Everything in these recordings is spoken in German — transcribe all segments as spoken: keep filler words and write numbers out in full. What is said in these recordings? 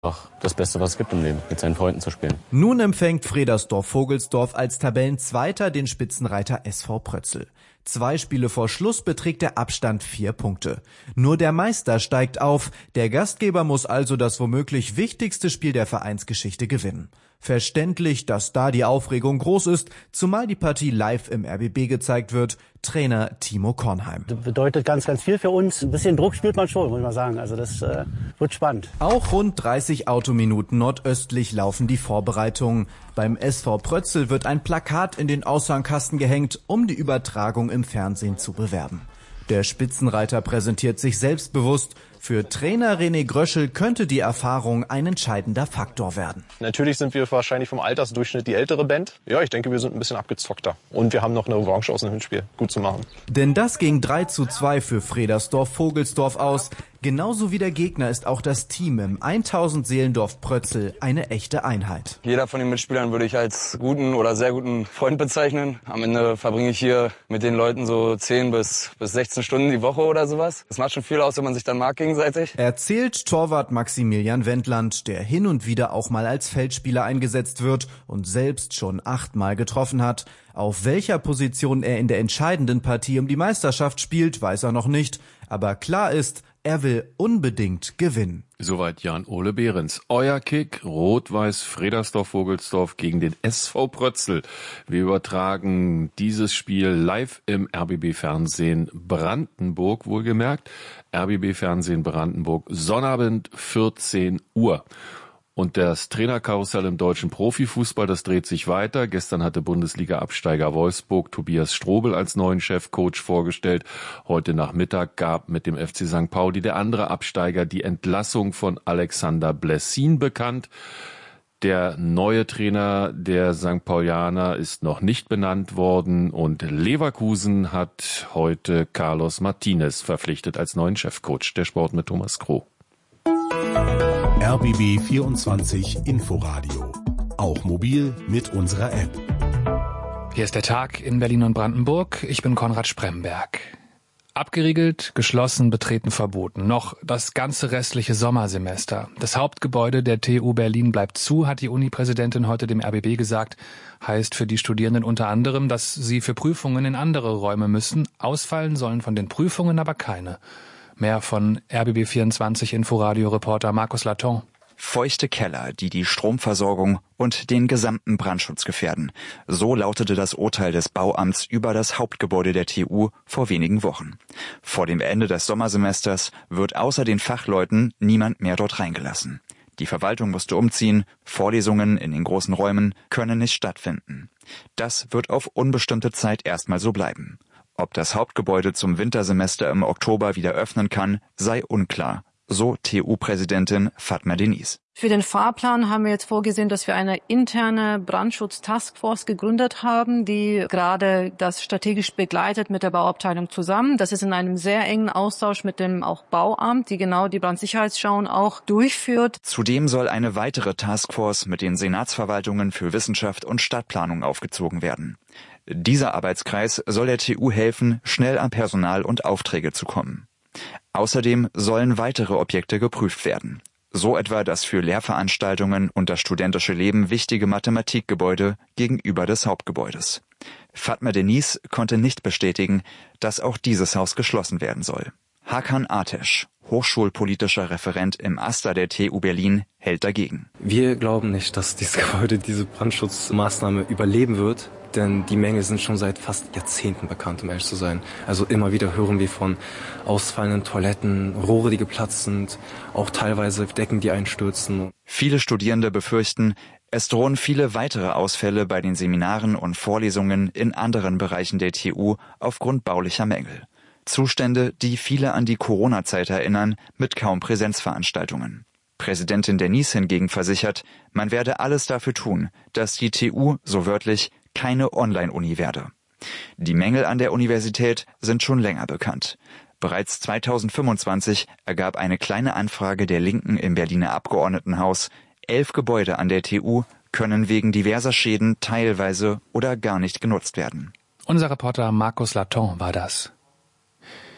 das Beste, was es gibt im Leben, mit seinen Freunden zu spielen. Nun empfängt Fredersdorf-Vogelsdorf als Tabellenzweiter den Spitzenreiter S V Prötzl. Zwei Spiele vor Schluss beträgt der Abstand vier Punkte. Nur der Meister steigt auf. Der Gastgeber muss also das womöglich wichtigste Spiel der Vereinsgeschichte gewinnen. Verständlich, dass da die Aufregung groß ist, zumal die Partie live im R B B gezeigt wird. Trainer Timo Kornheim. Das bedeutet ganz, ganz viel für uns. Ein bisschen Druck spürt man schon, muss ich mal sagen. Also das äh, wird spannend. Auch rund dreißig Autominuten nordöstlich laufen die Vorbereitungen. Beim S V Prötzl wird ein Plakat in den Aushangkasten gehängt, um die Übertragung im Fernsehen zu bewerben. Der Spitzenreiter präsentiert sich selbstbewusst. Für Trainer René Gröschel könnte die Erfahrung ein entscheidender Faktor werden. Natürlich sind wir wahrscheinlich vom Altersdurchschnitt die ältere Band. Ja, ich denke, wir sind ein bisschen abgezockter. Und wir haben noch eine Revanche aus dem Hinspiel gut zu machen. Denn das ging drei zu zwei für Fredersdorf-Vogelsdorf aus. Genauso wie der Gegner ist auch das Team im tausend Seelendorf Prötzl eine echte Einheit. Jeder von den Mitspielern würde ich als guten oder sehr guten Freund bezeichnen. Am Ende verbringe ich hier mit den Leuten so zehn bis sechzehn Stunden die Woche oder sowas. Das macht schon viel aus, wenn man sich dann mag gegenseitig. Erzählt Torwart Maximilian Wendland, der hin und wieder auch mal als Feldspieler eingesetzt wird und selbst schon achtmal getroffen hat. Auf welcher Position er in der entscheidenden Partie um die Meisterschaft spielt, weiß er noch nicht. Aber klar ist, er will unbedingt gewinnen. Soweit Jan-Ole Behrens. Euer Kick, Rot-Weiß Fredersdorf-Vogelsdorf gegen den S V Prötzl. Wir übertragen dieses Spiel live im R B B-Fernsehen Brandenburg, wohlgemerkt. R B B-Fernsehen Brandenburg, Sonnabend vierzehn Uhr. Und das Trainerkarussell im deutschen Profifußball, das dreht sich weiter. Gestern hatte Bundesliga-Absteiger Wolfsburg Tobias Strobel als neuen Chefcoach vorgestellt. Heute Nachmittag gab mit dem F C Sankt Pauli der andere Absteiger die Entlassung von Alexander Blessin bekannt. Der neue Trainer der Sankt Paulianer ist noch nicht benannt worden und Leverkusen hat heute Carlos Martinez verpflichtet als neuen Chefcoach. Der Sport mit Thomas Kroh. R B B vierundzwanzig Inforadio. Auch mobil mit unserer App. Hier ist der Tag in Berlin und Brandenburg. Ich bin Konrad Spremberg. Abgeriegelt, geschlossen, betreten verboten. Noch das ganze restliche Sommersemester. Das Hauptgebäude der T U Berlin bleibt zu, hat die Uni-Präsidentin heute dem R B B gesagt. Heißt für die Studierenden unter anderem, dass sie für Prüfungen in andere Räume müssen. Ausfallen sollen von den Prüfungen aber keine. Mehr von R B B vierundzwanzig Inforadio-Reporter Markus Laton. Feuchte Keller, die die Stromversorgung und den gesamten Brandschutz gefährden. So lautete das Urteil des Bauamts über das Hauptgebäude der T U vor wenigen Wochen. Vor dem Ende des Sommersemesters wird außer den Fachleuten niemand mehr dort reingelassen. Die Verwaltung musste umziehen, Vorlesungen in den großen Räumen können nicht stattfinden. Das wird auf unbestimmte Zeit erstmal so bleiben. Ob das Hauptgebäude zum Wintersemester im Oktober wieder öffnen kann, sei unklar, so T U-Präsidentin Fatma Deniz. Für den Fahrplan haben wir jetzt vorgesehen, dass wir eine interne Brandschutz-Taskforce gegründet haben, die gerade das strategisch begleitet mit der Bauabteilung zusammen. Das ist in einem sehr engen Austausch mit dem auch Bauamt, die genau die Brandsicherheitsschauen auch durchführt. Zudem soll eine weitere Taskforce mit den Senatsverwaltungen für Wissenschaft und Stadtplanung aufgezogen werden. Dieser Arbeitskreis soll der T U helfen, schnell an Personal und Aufträge zu kommen. Außerdem sollen weitere Objekte geprüft werden. So etwa das für Lehrveranstaltungen und das studentische Leben wichtige Mathematikgebäude gegenüber des Hauptgebäudes. Fatma Deniz konnte nicht bestätigen, dass auch dieses Haus geschlossen werden soll. Hakan Ateş, hochschulpolitischer Referent im AStA der T U Berlin, hält dagegen. Wir glauben nicht, dass dieses Gebäude diese Brandschutzmaßnahme überleben wird. Denn die Mängel sind schon seit fast Jahrzehnten bekannt, um ehrlich zu sein. Also immer wieder hören wir von ausfallenden Toiletten, Rohre, die geplatzt sind, auch teilweise Decken, die einstürzen. Viele Studierende befürchten, es drohen viele weitere Ausfälle bei den Seminaren und Vorlesungen in anderen Bereichen der T U aufgrund baulicher Mängel. Zustände, die viele an die Corona-Zeit erinnern, mit kaum Präsenzveranstaltungen. Präsidentin Deniz hingegen versichert, man werde alles dafür tun, dass die T U, so wörtlich, keine Online-Uni werde. Die Mängel an der Universität sind schon länger bekannt. Bereits zweitausendfünfundzwanzig ergab eine kleine Anfrage der Linken im Berliner Abgeordnetenhaus, elf Gebäude an der T U können wegen diverser Schäden teilweise oder gar nicht genutzt werden. Unser Reporter Markus Laton war das.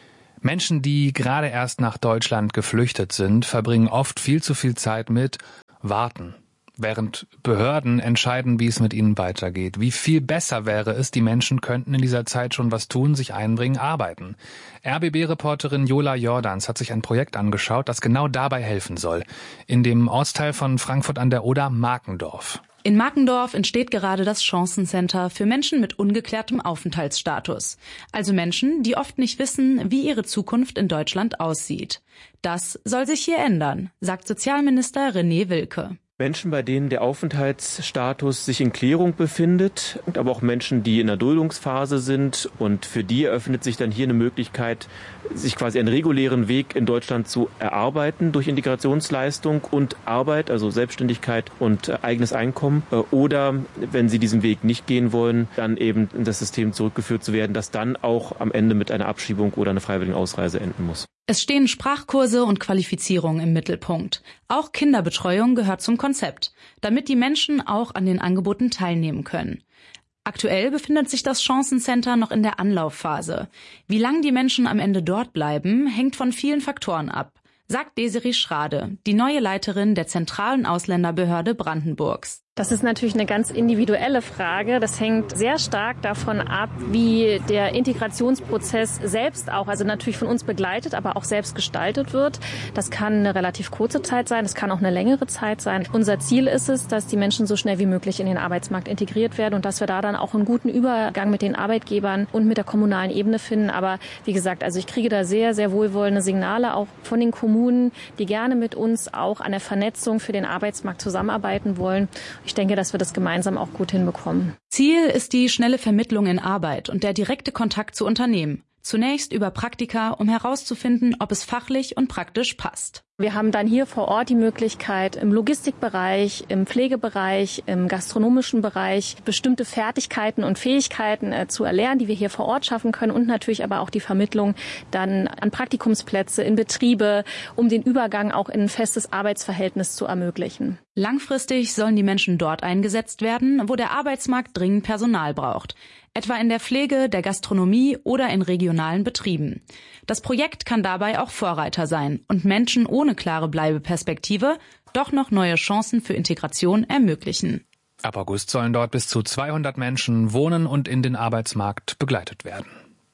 Menschen, die gerade erst nach Deutschland geflüchtet sind, verbringen oft viel zu viel Zeit mit Warten. Während Behörden entscheiden, wie es mit ihnen weitergeht. Wie viel besser wäre es, die Menschen könnten in dieser Zeit schon was tun, sich einbringen, arbeiten. R B B-Reporterin Jola Jordans hat sich ein Projekt angeschaut, das genau dabei helfen soll. In dem Ortsteil von Frankfurt an der Oder, Markendorf. In Markendorf entsteht gerade das Chancencenter für Menschen mit ungeklärtem Aufenthaltsstatus. Also Menschen, die oft nicht wissen, wie ihre Zukunft in Deutschland aussieht. Das soll sich hier ändern, sagt Sozialminister René Wilke. Menschen, bei denen der Aufenthaltsstatus sich in Klärung befindet, aber auch Menschen, die in der Duldungsphase sind. Und für die eröffnet sich dann hier eine Möglichkeit, sich quasi einen regulären Weg in Deutschland zu erarbeiten durch Integrationsleistung und Arbeit, also Selbstständigkeit und eigenes Einkommen. Oder wenn sie diesen Weg nicht gehen wollen, dann eben in das System zurückgeführt zu werden, das dann auch am Ende mit einer Abschiebung oder einer freiwilligen Ausreise enden muss. Es stehen Sprachkurse und Qualifizierung im Mittelpunkt. Auch Kinderbetreuung gehört zum Konzept, damit die Menschen auch an den Angeboten teilnehmen können. Aktuell befindet sich das Chancencenter noch in der Anlaufphase. Wie lange die Menschen am Ende dort bleiben, hängt von vielen Faktoren ab, sagt Desiree Schrade, die neue Leiterin der zentralen Ausländerbehörde Brandenburgs. Das ist natürlich eine ganz individuelle Frage. Das hängt sehr stark davon ab, wie der Integrationsprozess selbst auch, also natürlich von uns begleitet, aber auch selbst gestaltet wird. Das kann eine relativ kurze Zeit sein, das kann auch eine längere Zeit sein. Unser Ziel ist es, dass die Menschen so schnell wie möglich in den Arbeitsmarkt integriert werden und dass wir da dann auch einen guten Übergang mit den Arbeitgebern und mit der kommunalen Ebene finden. Aber wie gesagt, also ich kriege da sehr, sehr wohlwollende Signale auch von den Kommunen, die gerne mit uns auch an der Vernetzung für den Arbeitsmarkt zusammenarbeiten wollen. Ich denke, dass wir das gemeinsam auch gut hinbekommen. Ziel ist die schnelle Vermittlung in Arbeit und der direkte Kontakt zu Unternehmen. Zunächst über Praktika, um herauszufinden, ob es fachlich und praktisch passt. Wir haben dann hier vor Ort die Möglichkeit, im Logistikbereich, im Pflegebereich, im gastronomischen Bereich bestimmte Fertigkeiten und Fähigkeiten äh, zu erlernen, die wir hier vor Ort schaffen können und natürlich aber auch die Vermittlung dann an Praktikumsplätze in Betriebe, um den Übergang auch in ein festes Arbeitsverhältnis zu ermöglichen. Langfristig sollen die Menschen dort eingesetzt werden, wo der Arbeitsmarkt dringend Personal braucht. Etwa in der Pflege, der Gastronomie oder in regionalen Betrieben. Das Projekt kann dabei auch Vorreiter sein und Menschen ohne klare Bleibeperspektive doch noch neue Chancen für Integration ermöglichen. Ab August sollen dort bis zu zweihundert Menschen wohnen und in den Arbeitsmarkt begleitet werden.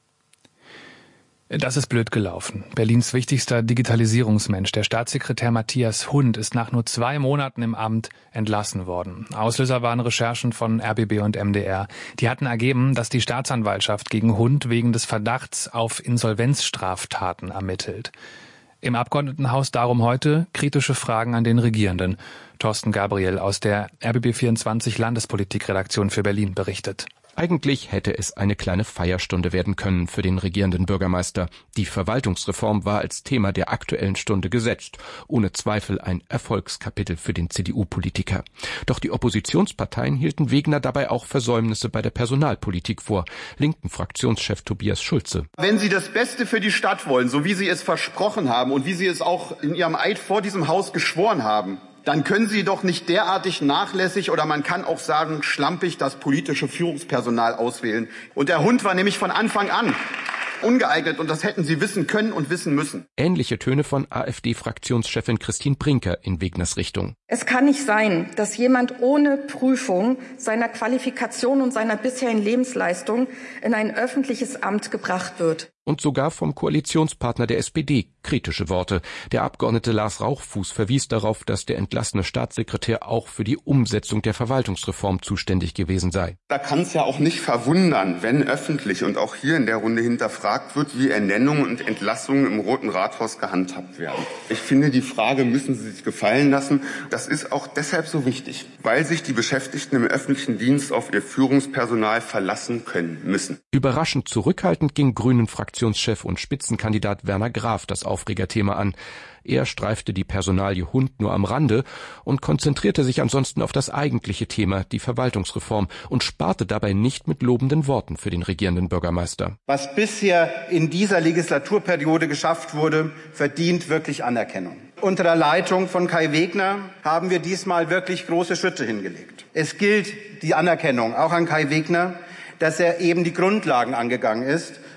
Das ist blöd gelaufen. Berlins wichtigster Digitalisierungsmensch, der Staatssekretär Matthias Hund, ist nach nur zwei Monaten im Amt entlassen worden. Auslöser waren Recherchen von R B B und M D R. Die hatten ergeben, dass die Staatsanwaltschaft gegen Hund wegen des Verdachts auf Insolvenzstraftaten ermittelt. Im Abgeordnetenhaus darum heute kritische Fragen an den Regierenden. Thorsten Gabriel aus der R B B vierundzwanzig Landespolitikredaktion für Berlin berichtet. Eigentlich hätte es eine kleine Feierstunde werden können für den regierenden Bürgermeister. Die Verwaltungsreform war als Thema der Aktuellen Stunde gesetzt. Ohne Zweifel ein Erfolgskapitel für den C D U-Politiker. Doch die Oppositionsparteien hielten Wegner dabei auch Versäumnisse bei der Personalpolitik vor. Linken Fraktionschef Tobias Schulze. Wenn Sie das Beste für die Stadt wollen, so wie Sie es versprochen haben und wie Sie es auch in Ihrem Eid vor diesem Haus geschworen haben, dann können Sie doch nicht derartig nachlässig oder man kann auch sagen schlampig das politische Führungspersonal auswählen. Und der Hund war nämlich von Anfang an ungeeignet und das hätten Sie wissen können und wissen müssen. Ähnliche Töne von AfD-Fraktionschefin Christine Brinker in Wegners Richtung. Es kann nicht sein, dass jemand ohne Prüfung seiner Qualifikation und seiner bisherigen Lebensleistung in ein öffentliches Amt gebracht wird. Und sogar vom Koalitionspartner der S P D kritische Worte. Der Abgeordnete Lars Rauchfuß verwies darauf, dass der entlassene Staatssekretär auch für die Umsetzung der Verwaltungsreform zuständig gewesen sei. Da kann es ja auch nicht verwundern, wenn öffentlich und auch hier in der Runde hinterfragt wird, wie Ernennungen und Entlassungen im Roten Rathaus gehandhabt werden. Ich finde, die Frage müssen Sie sich gefallen lassen. Das ist auch deshalb so wichtig, weil sich die Beschäftigten im öffentlichen Dienst auf ihr Führungspersonal verlassen können müssen. Überraschend zurückhaltend ging Grünen Fraktionschef und Spitzenkandidat Werner Graf das Aufregerthema an. Er streifte die Personalie Hund nur am Rande und konzentrierte sich ansonsten auf das eigentliche Thema, die Verwaltungsreform, und sparte dabei nicht mit lobenden Worten für den regierenden Bürgermeister. Was bisher in dieser Legislaturperiode geschafft wurde, verdient wirklich Anerkennung. Unter der Leitung von Kai Wegner haben wir diesmal wirklich große Schritte hingelegt. Es gilt die Anerkennung auch an Kai Wegner, dass er eben die Grundlagen angegangen ist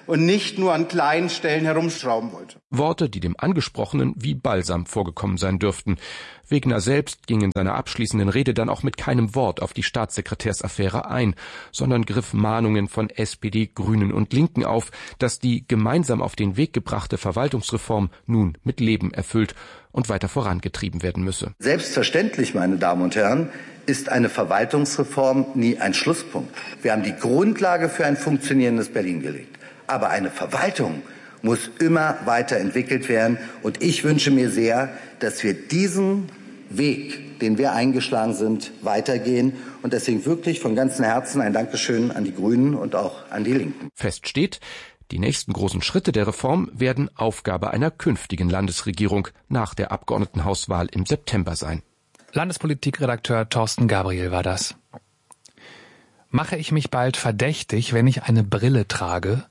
und nicht nur an kleinen Stellen herumschrauben wollte. Worte, die dem Angesprochenen wie Balsam vorgekommen sein dürften. Wegner selbst ging in seiner abschließenden Rede dann auch mit keinem Wort auf die Staatssekretärsaffäre ein, sondern griff Mahnungen von S P D, Grünen und Linken auf, dass die gemeinsam auf den Weg gebrachte Verwaltungsreform nun mit Leben erfüllt und weiter vorangetrieben werden müsse. Selbstverständlich, meine Damen und Herren, ist eine Verwaltungsreform nie ein Schlusspunkt. Wir haben die Grundlage für ein funktionierendes Berlin gelegt. Aber eine Verwaltung muss immer weiterentwickelt werden. Und ich wünsche mir sehr, dass wir diesen Weg, den wir eingeschlagen sind, weitergehen. Und deswegen wirklich von ganzem Herzen ein Dankeschön an die Grünen und auch an die Linken. Fest steht, die nächsten großen Schritte der Reform werden Aufgabe einer künftigen Landesregierung nach der Abgeordnetenhauswahl im September sein. Landespolitikredakteur Thorsten Gabriel war das. Mache ich mich bald verdächtig, wenn ich eine Brille trage?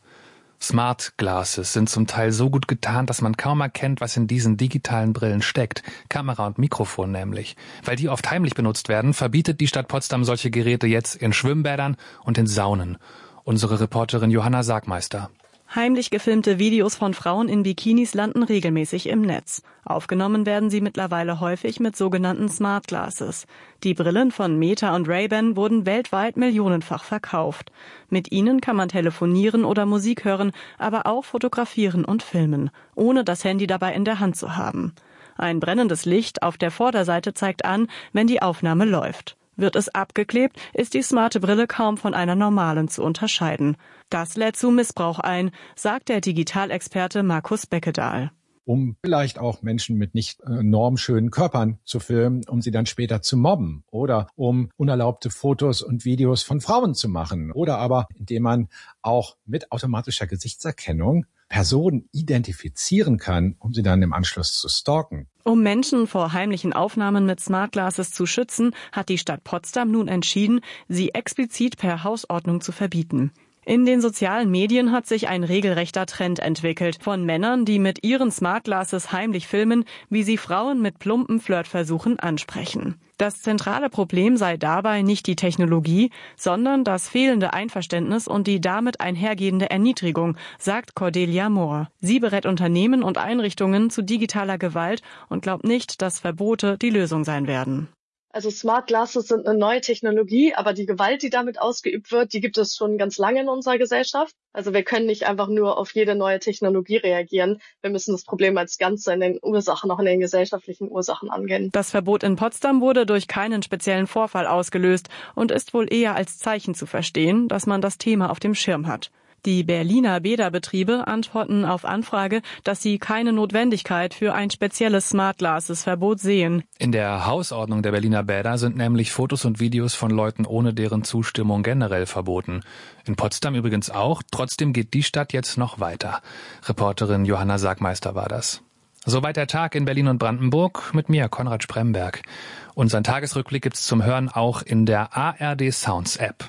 Smart Glasses sind zum Teil so gut getarnt, dass man kaum erkennt, was in diesen digitalen Brillen steckt. Kamera und Mikrofon nämlich. Weil die oft heimlich benutzt werden, verbietet die Stadt Potsdam solche Geräte jetzt in Schwimmbädern und in Saunen. Unsere Reporterin Johanna Sargmeister. Heimlich gefilmte Videos von Frauen in Bikinis landen regelmäßig im Netz. Aufgenommen werden sie mittlerweile häufig mit sogenannten Smart Glasses. Die Brillen von Meta und Ray-Ban wurden weltweit millionenfach verkauft. Mit ihnen kann man telefonieren oder Musik hören, aber auch fotografieren und filmen, ohne das Handy dabei in der Hand zu haben. Ein brennendes Licht auf der Vorderseite zeigt an, wenn die Aufnahme läuft. Wird es abgeklebt, ist die smarte Brille kaum von einer normalen zu unterscheiden. Das lädt zu Missbrauch ein, sagt der Digitalexperte Markus Beckedahl. Um vielleicht auch Menschen mit nicht äh, normschönen Körpern zu filmen, um sie dann später zu mobben oder um unerlaubte Fotos und Videos von Frauen zu machen oder aber indem man auch mit automatischer Gesichtserkennung Personen identifizieren kann, um sie dann im Anschluss zu stalken. Um Menschen vor heimlichen Aufnahmen mit Smart Glasses zu schützen, hat die Stadt Potsdam nun entschieden, sie explizit per Hausordnung zu verbieten. In den sozialen Medien hat sich ein regelrechter Trend entwickelt von Männern, die mit ihren Smart Glasses heimlich filmen, wie sie Frauen mit plumpen Flirtversuchen ansprechen. Das zentrale Problem sei dabei nicht die Technologie, sondern das fehlende Einverständnis und die damit einhergehende Erniedrigung, sagt Cordelia Mohr. Sie berät Unternehmen und Einrichtungen zu digitaler Gewalt und glaubt nicht, dass Verbote die Lösung sein werden. Also Smart Glasses sind eine neue Technologie, aber die Gewalt, die damit ausgeübt wird, die gibt es schon ganz lange in unserer Gesellschaft. Also wir können nicht einfach nur auf jede neue Technologie reagieren. Wir müssen das Problem als Ganze in den Ursachen, auch in den gesellschaftlichen Ursachen angehen. Das Verbot in Potsdam wurde durch keinen speziellen Vorfall ausgelöst und ist wohl eher als Zeichen zu verstehen, dass man das Thema auf dem Schirm hat. Die Berliner Bäderbetriebe antworten auf Anfrage, dass sie keine Notwendigkeit für ein spezielles Smart Glasses Verbot sehen. In der Hausordnung der Berliner Bäder sind nämlich Fotos und Videos von Leuten ohne deren Zustimmung generell verboten. In Potsdam übrigens auch. Trotzdem geht die Stadt jetzt noch weiter. Reporterin Johanna Sargmeister war das. Soweit der Tag in Berlin und Brandenburg mit mir, Konrad Spremberg. Unseren Tagesrückblick gibt's zum Hören auch in der A R D Sounds App.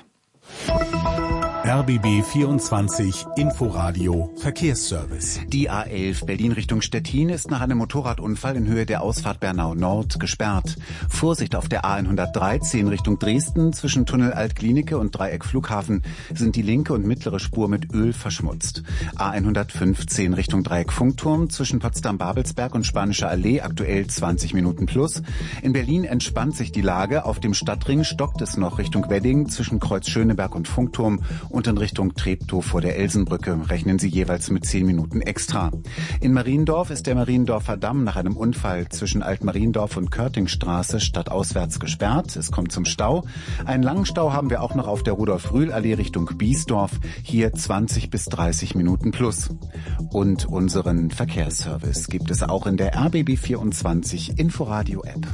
R B B vierundzwanzig Inforadio Verkehrsservice. Die A elf Berlin Richtung Stettin ist nach einem Motorradunfall in Höhe der Ausfahrt Bernau Nord gesperrt. Vorsicht auf der A hundertdreizehn Richtung Dresden zwischen Tunnel Altklinike und Dreieck Flughafen sind die linke und mittlere Spur mit Öl verschmutzt. A hundertfünfzehn Richtung Dreieck Funkturm zwischen Potsdam-Babelsberg und Spanischer Allee aktuell zwanzig Minuten plus. In Berlin entspannt sich die Lage. Auf dem Stadtring stockt es noch Richtung Wedding zwischen Kreuz Schöneberg und Funkturm. Und in Richtung Treptow vor der Elsenbrücke rechnen Sie jeweils mit zehn Minuten extra. In Mariendorf ist der Mariendorfer Damm nach einem Unfall zwischen Altmariendorf und Körtingstraße stadtauswärts gesperrt. Es kommt zum Stau. Einen langen Stau haben wir auch noch auf der Rudolf-Rühl-Allee Richtung Biesdorf. Hier zwanzig bis dreißig Minuten plus. Und unseren Verkehrsservice gibt es auch in der R B B vierundzwanzig Inforadio-App.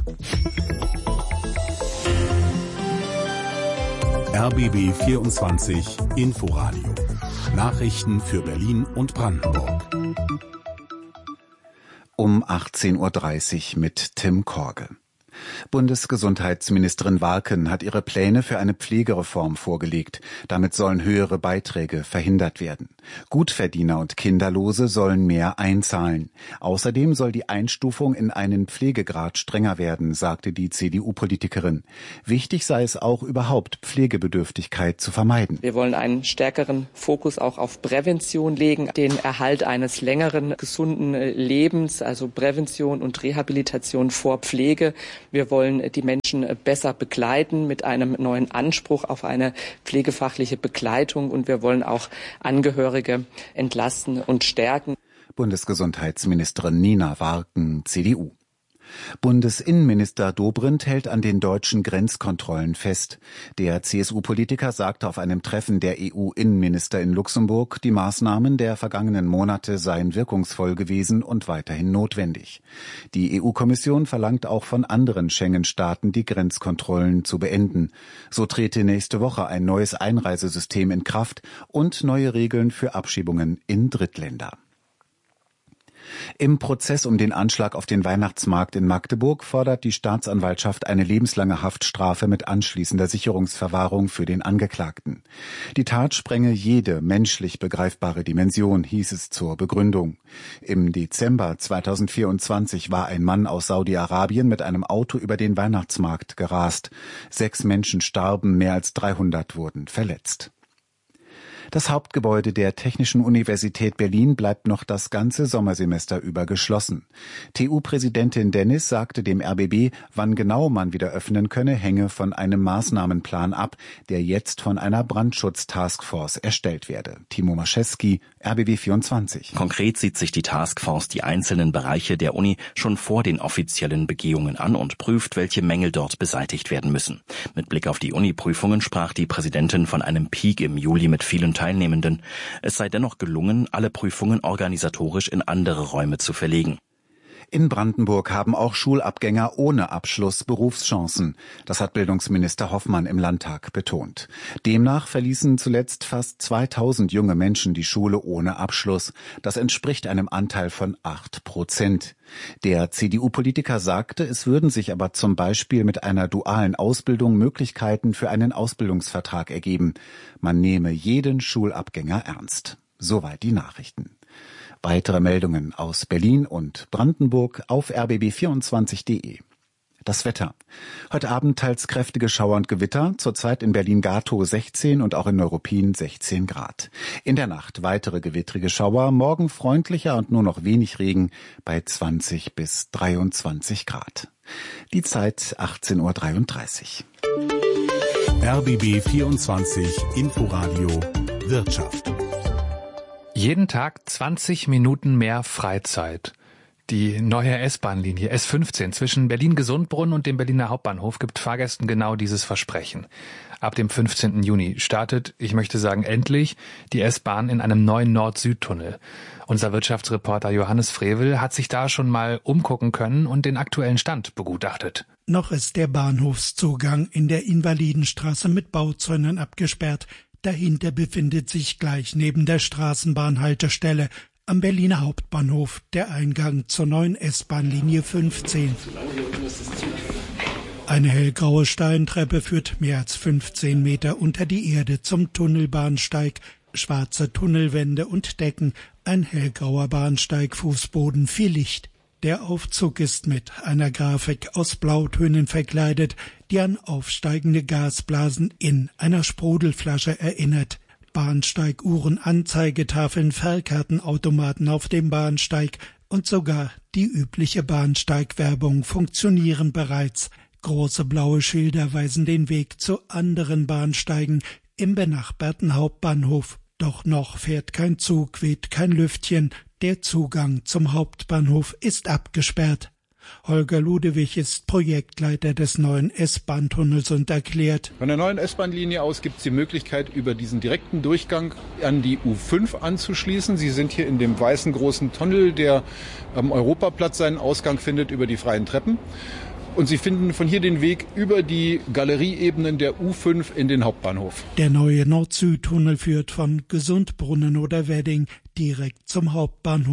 R B B vierundzwanzig Inforadio. Nachrichten für Berlin und Brandenburg. Um achtzehn Uhr dreißig mit Tim Korge. Bundesgesundheitsministerin Warken hat ihre Pläne für eine Pflegereform vorgelegt. Damit sollen höhere Beiträge verhindert werden. Gutverdiener und Kinderlose sollen mehr einzahlen. Außerdem soll die Einstufung in einen Pflegegrad strenger werden, sagte die C D U-Politikerin. Wichtig sei es auch, überhaupt Pflegebedürftigkeit zu vermeiden. Wir wollen einen stärkeren Fokus auch auf Prävention legen, den Erhalt eines längeren, gesunden Lebens, also Prävention und Rehabilitation vor Pflege. Wir wollen die Menschen besser begleiten mit einem neuen Anspruch auf eine pflegefachliche Begleitung und wir wollen auch Angehörige entlasten und stärken. Bundesgesundheitsministerin Nina Warken, C D U. Bundesinnenminister Dobrindt hält an den deutschen Grenzkontrollen fest. Der C S U-Politiker sagte auf einem Treffen der E U-Innenminister in Luxemburg, die Maßnahmen der vergangenen Monate seien wirkungsvoll gewesen und weiterhin notwendig. Die E U-Kommission verlangt auch von anderen Schengen-Staaten, die Grenzkontrollen zu beenden. So trete nächste Woche ein neues Einreisesystem in Kraft und neue Regeln für Abschiebungen in Drittländer. Im Prozess um den Anschlag auf den Weihnachtsmarkt in Magdeburg fordert die Staatsanwaltschaft eine lebenslange Haftstrafe mit anschließender Sicherungsverwahrung für den Angeklagten. Die Tat sprenge jede menschlich begreifbare Dimension, hieß es zur Begründung. Im Dezember zweitausendvierundzwanzig war ein Mann aus Saudi-Arabien mit einem Auto über den Weihnachtsmarkt gerast. Sechs Menschen starben, mehr als dreihundert wurden verletzt. Das Hauptgebäude der Technischen Universität Berlin bleibt noch das ganze Sommersemester über geschlossen. T U-Präsidentin Dennis sagte dem R B B, wann genau man wieder öffnen könne, hänge von einem Maßnahmenplan ab, der jetzt von einer Brandschutz-Taskforce erstellt werde. Timo Maschewski, R B B vierundzwanzig. Konkret sieht sich die Taskforce die einzelnen Bereiche der Uni schon vor den offiziellen Begehungen an und prüft, welche Mängel dort beseitigt werden müssen. Mit Blick auf die Uni-Prüfungen sprach die Präsidentin von einem Peak im Juli mit vielen Teilnehmenden. Es sei dennoch gelungen, alle Prüfungen organisatorisch in andere Räume zu verlegen. In Brandenburg haben auch Schulabgänger ohne Abschluss Berufschancen. Das hat Bildungsminister Hoffmann im Landtag betont. Demnach verließen zuletzt fast zweitausend junge Menschen die Schule ohne Abschluss. Das entspricht einem Anteil von acht Prozent. Der C D U-Politiker sagte, es würden sich aber zum Beispiel mit einer dualen Ausbildung Möglichkeiten für einen Ausbildungsvertrag ergeben. Man nehme jeden Schulabgänger ernst. Soweit die Nachrichten. Weitere Meldungen aus Berlin und Brandenburg auf r b b vierundzwanzig punkt d e. Das Wetter. Heute Abend teils kräftige Schauer und Gewitter, zurzeit in Berlin-Gatow sechzehn und auch in Neuruppin sechzehn Grad. In der Nacht weitere gewittrige Schauer, morgen freundlicher und nur noch wenig Regen bei zwanzig bis dreiundzwanzig Grad. Die Zeit achtzehn Uhr dreiunddreißig. R B B vierundzwanzig Inforadio Wirtschaft. Jeden Tag zwanzig Minuten mehr Freizeit. Die neue S-Bahn-Linie S fünfzehn zwischen Berlin-Gesundbrunnen und dem Berliner Hauptbahnhof gibt Fahrgästen genau dieses Versprechen. Ab dem fünfzehnten Juni startet, ich möchte sagen endlich, die S-Bahn in einem neuen Nord-Süd-Tunnel. Unser Wirtschaftsreporter Johannes Frevel hat sich da schon mal umgucken können und den aktuellen Stand begutachtet. Noch ist der Bahnhofszugang in der Invalidenstraße mit Bauzäunen abgesperrt. Dahinter befindet sich gleich neben der Straßenbahnhaltestelle am Berliner Hauptbahnhof der Eingang zur neuen S-Bahn-Linie fünfzehn. Eine hellgraue Steintreppe führt mehr als fünfzehn Meter unter die Erde zum Tunnelbahnsteig. Schwarze Tunnelwände und Decken, ein hellgrauer Bahnsteigfußboden, viel Licht. Der Aufzug ist mit einer Grafik aus Blautönen verkleidet, die an aufsteigende Gasblasen in einer Sprudelflasche erinnert. Bahnsteiguhren, Anzeigetafeln, Fahrkartenautomaten auf dem Bahnsteig und sogar die übliche Bahnsteigwerbung funktionieren bereits. Große blaue Schilder weisen den Weg zu anderen Bahnsteigen im benachbarten Hauptbahnhof. Doch noch fährt kein Zug, weht kein Lüftchen. Der Zugang zum Hauptbahnhof ist abgesperrt. Holger Ludewig ist Projektleiter des neuen S-Bahn-Tunnels und erklärt: Von der neuen S-Bahn-Linie aus gibt es die Möglichkeit, über diesen direkten Durchgang an die U fünf anzuschließen. Sie sind hier in dem weißen großen Tunnel, der am Europaplatz seinen Ausgang findet, über die freien Treppen. Und Sie finden von hier den Weg über die Galerieebenen der U fünf in den Hauptbahnhof. Der neue Nord-Süd-Tunnel führt von Gesundbrunnen oder Wedding direkt zum Hauptbahnhof.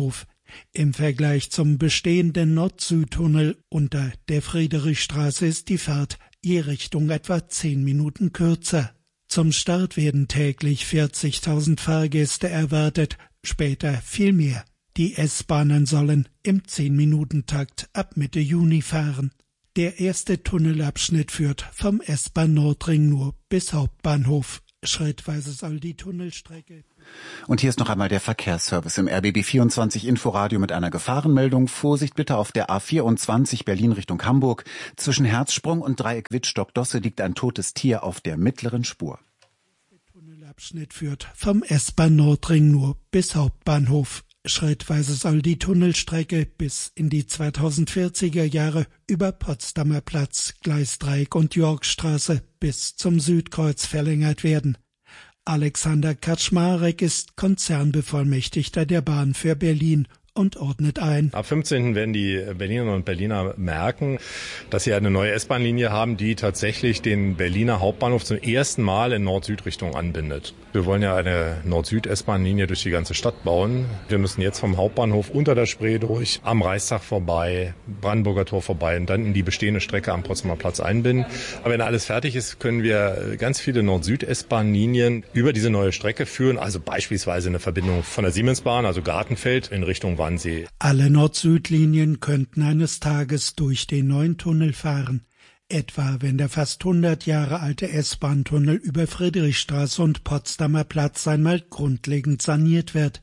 Im Vergleich zum bestehenden Nord-Süd-Tunnel unter der Friedrichstraße ist die Fahrt je Richtung etwa zehn Minuten kürzer. Zum Start werden täglich vierzigtausend Fahrgäste erwartet, später viel mehr. Die S-Bahnen sollen im zehn-Minuten-Takt ab Mitte Juni fahren. Der erste Tunnelabschnitt führt vom S-Bahn-Nordring nur bis Hauptbahnhof. Schrittweise soll die Tunnelstrecke... Und hier ist noch einmal der Verkehrsservice im R B B vierundzwanzig Inforadio mit einer Gefahrenmeldung. Vorsicht bitte auf der A vierundzwanzig Berlin Richtung Hamburg. Zwischen Herzsprung und Dreieck Wittstock-Dosse liegt ein totes Tier auf der mittleren Spur. Der Tunnelabschnitt führt vom S-Bahn-Nordring nur bis Hauptbahnhof. Schrittweise soll die Tunnelstrecke bis in die zweitausendvierziger Jahre über Potsdamer Platz, Gleisdreieck und Yorkstraße bis zum Südkreuz verlängert werden. Alexander Kaczmarek ist Konzernbevollmächtigter der Bahn für Berlin und ordnet ein. Ab fünfzehnten werden die Berlinerinnen und Berliner merken, dass sie eine neue S-Bahn-Linie haben, die tatsächlich den Berliner Hauptbahnhof zum ersten Mal in Nord-Süd-Richtung anbindet. Wir wollen ja eine Nord-Süd-S-Bahn-Linie durch die ganze Stadt bauen. Wir müssen jetzt vom Hauptbahnhof unter der Spree durch, am Reichstag vorbei, Brandenburger Tor vorbei und dann in die bestehende Strecke am Potsdamer Platz einbinden. Aber wenn alles fertig ist, können wir ganz viele Nord-Süd-S-Bahn-Linien über diese neue Strecke führen. Also beispielsweise eine Verbindung von der Siemensbahn, also Gartenfeld, in Richtung Wannsee. Alle Nord-Süd-Linien könnten eines Tages durch den neuen Tunnel fahren. Etwa wenn der fast hundert Jahre alte S-Bahn-Tunnel über Friedrichstraße und Potsdamer Platz einmal grundlegend saniert wird.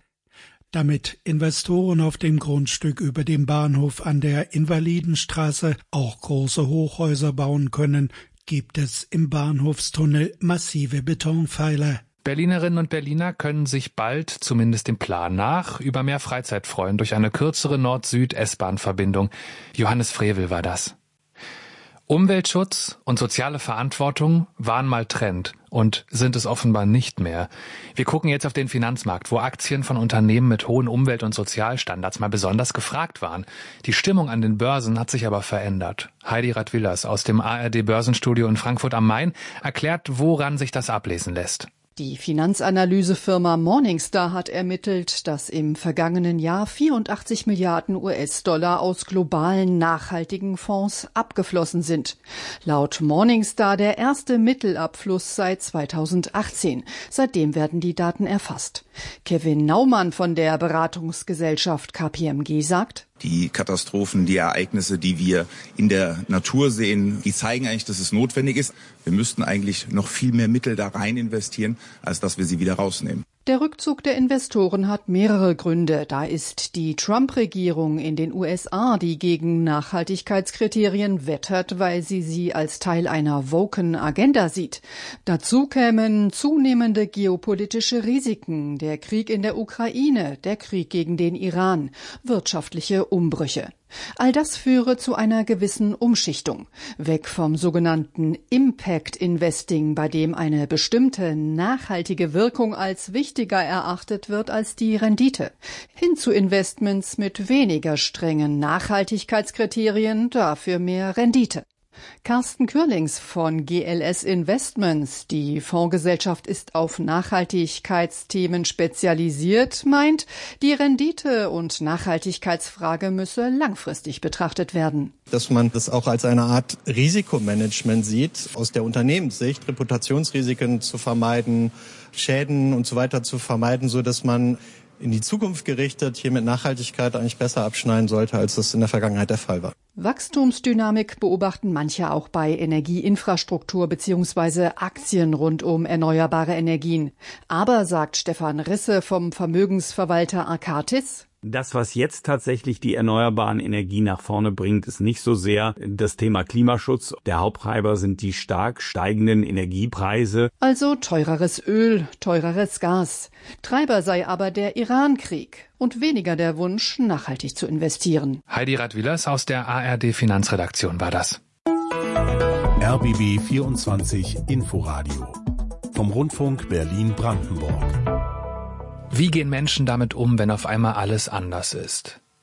Damit Investoren auf dem Grundstück über dem Bahnhof an der Invalidenstraße auch große Hochhäuser bauen können, gibt es im Bahnhofstunnel massive Betonpfeiler. Berlinerinnen und Berliner können sich bald, zumindest dem Plan nach, über mehr Freizeit freuen durch eine kürzere Nord-Süd-S-Bahn-Verbindung. Johannes Frevel war das. Umweltschutz und soziale Verantwortung waren mal Trend und sind es offenbar nicht mehr. Wir gucken jetzt auf den Finanzmarkt, wo Aktien von Unternehmen mit hohen Umwelt- und Sozialstandards mal besonders gefragt waren. Die Stimmung an den Börsen hat sich aber verändert. Heidi Radwilas aus dem A R D-Börsenstudio in Frankfurt am Main erklärt, woran sich das ablesen lässt. Die Finanzanalysefirma Morningstar hat ermittelt, dass im vergangenen Jahr vierundachtzig Milliarden U S-Dollar aus globalen nachhaltigen Fonds abgeflossen sind. Laut Morningstar der erste Mittelabfluss seit zweitausendachtzehn. Seitdem werden die Daten erfasst. Kevin Naumann von der Beratungsgesellschaft K P M G sagt: Die Katastrophen, die Ereignisse, die wir in der Natur sehen, die zeigen eigentlich, dass es notwendig ist. Wir müssten eigentlich noch viel mehr Mittel da rein investieren, als dass wir sie wieder rausnehmen. Der Rückzug der Investoren hat mehrere Gründe. Da ist die Trump-Regierung in den U S A, die gegen Nachhaltigkeitskriterien wettert, weil sie sie als Teil einer woken Agenda sieht. Dazu kämen zunehmende geopolitische Risiken, der Krieg in der Ukraine, der Krieg gegen den Iran, wirtschaftliche Umbrüche. All das führe zu einer gewissen Umschichtung. Weg vom sogenannten Impact Investing, bei dem eine bestimmte nachhaltige Wirkung als wichtiger erachtet wird als die Rendite. Hin zu Investments mit weniger strengen Nachhaltigkeitskriterien, dafür mehr Rendite. Carsten Kürlings von G L S Investments, die Fondsgesellschaft ist auf Nachhaltigkeitsthemen spezialisiert, meint, die Rendite- und Nachhaltigkeitsfrage müsse langfristig betrachtet werden. Dass man das auch als eine Art Risikomanagement sieht, aus der Unternehmenssicht, Reputationsrisiken zu vermeiden, Schäden und so weiter zu vermeiden, so dass man in die Zukunft gerichtet hier mit Nachhaltigkeit eigentlich besser abschneiden sollte, als das in der Vergangenheit der Fall war. Wachstumsdynamik beobachten manche auch bei Energieinfrastruktur bzw. Aktien rund um erneuerbare Energien. Aber, sagt Stefan Risse vom Vermögensverwalter Arcatis, das, was jetzt tatsächlich die erneuerbaren Energien nach vorne bringt, ist nicht so sehr das Thema Klimaschutz. Der Haupttreiber sind die stark steigenden Energiepreise. Also teureres Öl, teureres Gas. Treiber sei aber der Iran-Krieg und weniger der Wunsch, nachhaltig zu investieren. Heidi Radwilas aus der A R D-Finanzredaktion war das. R B B vierundzwanzig Inforadio vom Rundfunk Berlin-Brandenburg. Wie gehen Menschen damit um, wenn auf einmal alles anders ist?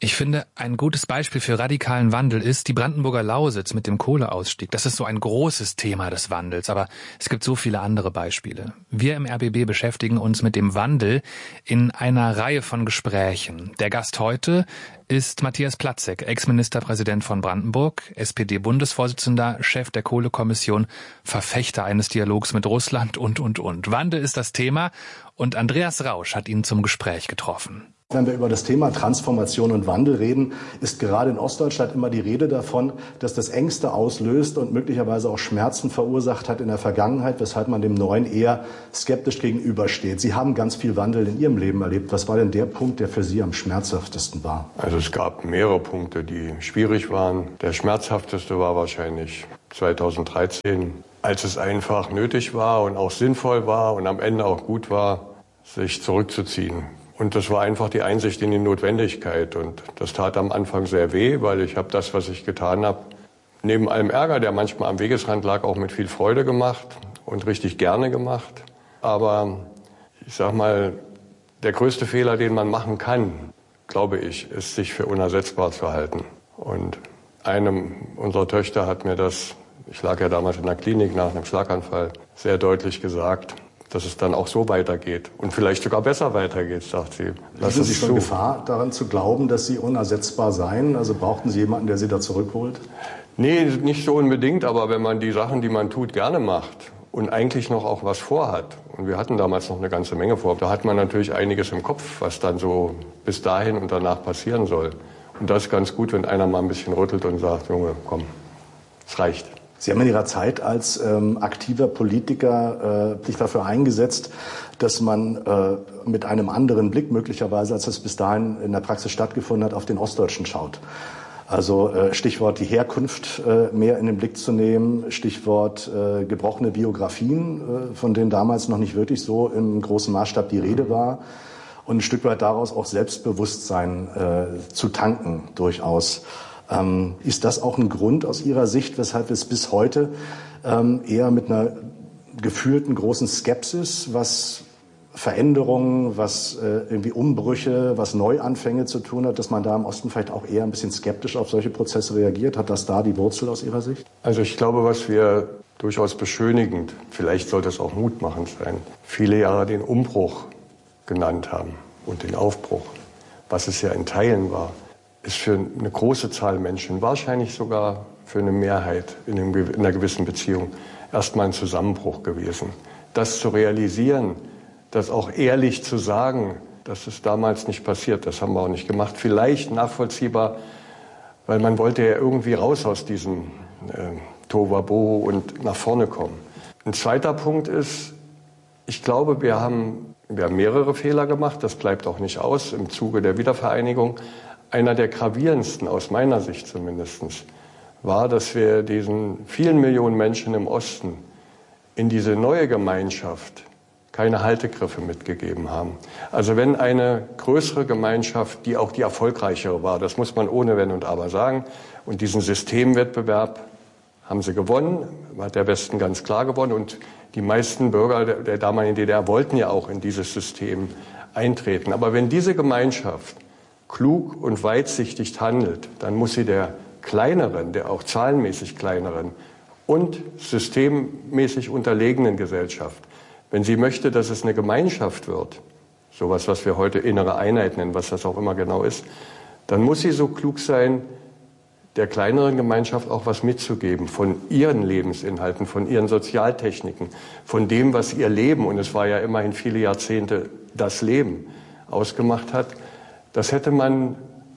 Ich finde, ein gutes Beispiel für radikalen Wandel ist die Brandenburger Lausitz mit dem Kohleausstieg. Das ist so ein großes Thema des Wandels, aber es gibt so viele andere Beispiele. Wir im R B B beschäftigen uns mit dem Wandel in einer Reihe von Gesprächen. Der Gast heute ist Matthias Platzek, Ex-Ministerpräsident von Brandenburg, S P D-Bundesvorsitzender, Chef der Kohlekommission, Verfechter eines Dialogs mit Russland und, und, und. Wandel ist das Thema und Andreas Rausch hat ihn zum Gespräch getroffen. Wenn wir über das Thema Transformation und Wandel reden, ist gerade in Ostdeutschland immer die Rede davon, dass das Ängste auslöst und möglicherweise auch Schmerzen verursacht hat in der Vergangenheit, weshalb man dem Neuen eher skeptisch gegenübersteht. Sie haben ganz viel Wandel in Ihrem Leben erlebt. Was war denn der Punkt, der für Sie am schmerzhaftesten war? Also es gab mehrere Punkte, die schwierig waren. Der schmerzhafteste war wahrscheinlich zweitausenddreizehn, als es einfach nötig war und auch sinnvoll war und am Ende auch gut war, sich zurückzuziehen. Und das war einfach die Einsicht in die Notwendigkeit. Und das tat am Anfang sehr weh, weil ich habe das, was ich getan habe, neben allem Ärger, der manchmal am Wegesrand lag, auch mit viel Freude gemacht und richtig gerne gemacht. Aber ich sag mal, der größte Fehler, den man machen kann, glaube ich, ist, sich für unersetzbar zu halten. Und eine unserer Töchter hat mir das, ich lag ja damals in der Klinik nach einem Schlaganfall, sehr deutlich gesagt, dass es dann auch so weitergeht und vielleicht sogar besser weitergeht, sagt sie. Lassen Sie schon Gefahr daran zu glauben, dass Sie unersetzbar seien? Also brauchten Sie jemanden, der Sie da zurückholt? Nee, nicht so unbedingt, aber wenn man die Sachen, die man tut, gerne macht und eigentlich noch auch was vorhat, und wir hatten damals noch eine ganze Menge vor, da hat man natürlich einiges im Kopf, was dann so bis dahin und danach passieren soll. Und das ist ganz gut, wenn einer mal ein bisschen rüttelt und sagt, Junge, komm, es reicht. Sie haben in Ihrer Zeit als ähm, aktiver Politiker äh, sich dafür eingesetzt, dass man äh, mit einem anderen Blick möglicherweise, als das bis dahin in der Praxis stattgefunden hat, auf den Ostdeutschen schaut. Also äh, Stichwort die Herkunft äh, mehr in den Blick zu nehmen, Stichwort äh, gebrochene Biografien, äh, von denen damals noch nicht wirklich so im großen Maßstab die Rede war. Und ein Stück weit daraus auch Selbstbewusstsein äh, zu tanken durchaus. Ähm, ist das auch ein Grund aus Ihrer Sicht, weshalb es bis heute ähm, eher mit einer gefühlten großen Skepsis, was Veränderungen, was äh, irgendwie Umbrüche, was Neuanfänge zu tun hat, dass man da im Osten vielleicht auch eher ein bisschen skeptisch auf solche Prozesse reagiert? Hat das da die Wurzel aus Ihrer Sicht? Also ich glaube, was wir durchaus beschönigend, vielleicht sollte es auch mutmachend sein, viele Jahre den Umbruch genannt haben und den Aufbruch, was es ja in Teilen war, ist für eine große Zahl Menschen, wahrscheinlich sogar für eine Mehrheit in, einem, in einer gewissen Beziehung, erstmal ein Zusammenbruch gewesen. Das zu realisieren, das auch ehrlich zu sagen, dass es damals nicht passiert, das haben wir auch nicht gemacht. Vielleicht nachvollziehbar, weil man wollte ja irgendwie raus aus diesem äh, Tohuwabohu und nach vorne kommen. Ein zweiter Punkt ist, ich glaube, wir haben, wir haben mehrere Fehler gemacht, das bleibt auch nicht aus im Zuge der Wiedervereinigung. Einer der gravierendsten, aus meiner Sicht zumindest, war, dass wir diesen vielen Millionen Menschen im Osten in diese neue Gemeinschaft keine Haltegriffe mitgegeben haben. Also wenn eine größere Gemeinschaft, die auch die erfolgreichere war, das muss man ohne Wenn und Aber sagen, und diesen Systemwettbewerb haben sie gewonnen, hat der Westen ganz klar gewonnen, und die meisten Bürger der, der damaligen D D R wollten ja auch in dieses System eintreten. Aber wenn diese Gemeinschaft klug und weitsichtig handelt, dann muss sie der kleineren, der auch zahlenmäßig kleineren und systemmäßig unterlegenen Gesellschaft, wenn sie möchte, dass es eine Gemeinschaft wird, sowas, was wir heute innere Einheit nennen, was das auch immer genau ist, dann muss sie so klug sein, der kleineren Gemeinschaft auch was mitzugeben von ihren Lebensinhalten, von ihren Sozialtechniken, von dem, was ihr Leben, und es war ja immerhin viele Jahrzehnte das Leben, ausgemacht hat. Das hätte man,